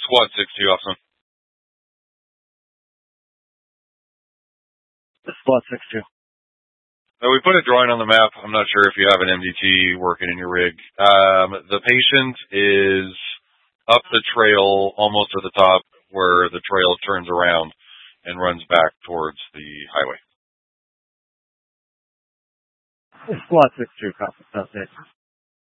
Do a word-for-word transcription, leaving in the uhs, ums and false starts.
Squad six two, Austin. Squad six two. So we put a drawing on the map. I'm not sure if you have an M D T working in your rig. Um, the patient is up the trail, almost at the top, where the trail turns around and runs back towards the highway. Squad six two, copy. That's it.